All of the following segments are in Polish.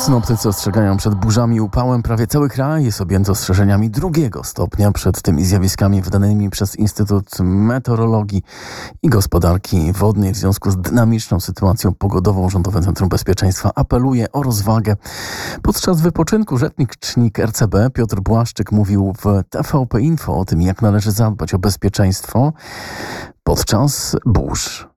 Synoptycy ostrzegają przed burzami i upałem. Prawie cały kraj jest objęty ostrzeżeniami drugiego stopnia przed tymi zjawiskami wydanymi przez Instytut Meteorologii i Gospodarki Wodnej. W związku z dynamiczną sytuacją pogodową Rządowe Centrum Bezpieczeństwa apeluje o rozwagę. Podczas wypoczynku rzecznik RCB Piotr Błaszczyk mówił w TVP Info o tym, jak należy zadbać o bezpieczeństwo podczas burz.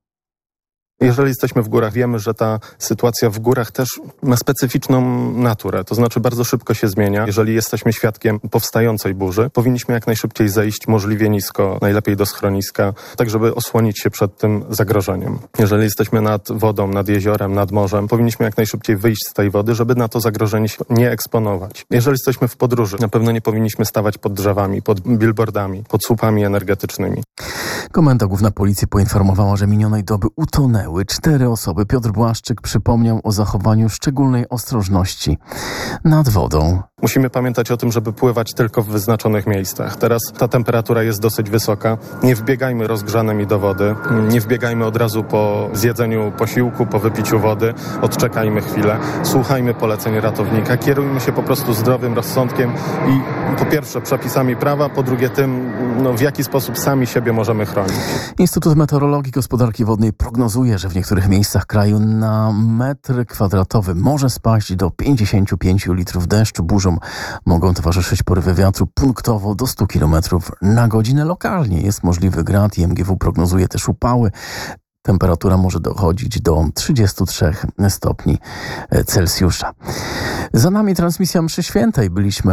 Jeżeli jesteśmy w górach, wiemy, że ta sytuacja w górach też ma specyficzną naturę, to znaczy bardzo szybko się zmienia. Jeżeli jesteśmy świadkiem powstającej burzy, powinniśmy jak najszybciej zejść możliwie nisko, najlepiej do schroniska, tak żeby osłonić się przed tym zagrożeniem. Jeżeli jesteśmy nad wodą, nad jeziorem, nad morzem, powinniśmy jak najszybciej wyjść z tej wody, żeby na to zagrożenie się nie eksponować. Jeżeli jesteśmy w podróży, na pewno nie powinniśmy stawać pod drzewami, pod billboardami, pod słupami energetycznymi. Komenda Główna Policji poinformowała, że minionej doby utonęły 4 osoby. Piotr Błaszczyk przypomniał o zachowaniu szczególnej ostrożności nad wodą. Musimy pamiętać o tym, żeby pływać tylko w wyznaczonych miejscach. Teraz ta temperatura jest dosyć wysoka. Nie wbiegajmy rozgrzanymi do wody. Nie wbiegajmy od razu po zjedzeniu posiłku, po wypiciu wody. Odczekajmy chwilę. Słuchajmy poleceń ratownika. Kierujmy się po prostu zdrowym rozsądkiem i po pierwsze przepisami prawa, po drugie tym, w jaki sposób sami siebie możemy chronić. Instytut Meteorologii i Gospodarki Wodnej prognozuje, że w niektórych miejscach kraju na metr kwadratowy może spaść do 55 litrów deszczu. Burzom mogą towarzyszyć porywy wiatru punktowo do 100 km na godzinę. Lokalnie jest możliwy grad i MGW prognozuje też upały. Temperatura może dochodzić do 33 stopni Celsjusza. Za nami transmisja mszy świętej.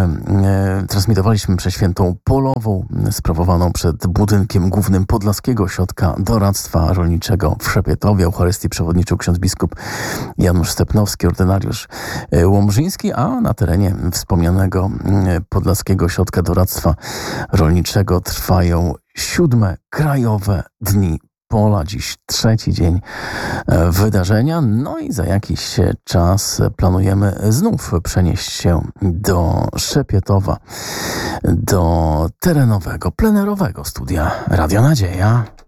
Transmitowaliśmy mszę świętą polową sprawowaną przed budynkiem głównym Podlaskiego Ośrodka Doradztwa Rolniczego w Szepietowie. Eucharystii przewodniczył ksiądz biskup Janusz Stepnowski, ordynariusz łomżyński, a na terenie wspomnianego Podlaskiego Ośrodka Doradztwa Rolniczego trwają 7. Krajowe Dni Pola. Dziś 3. dzień wydarzenia. No i za jakiś czas planujemy znów przenieść się do Szepietowa, do terenowego, plenerowego studia Radio Nadzieja.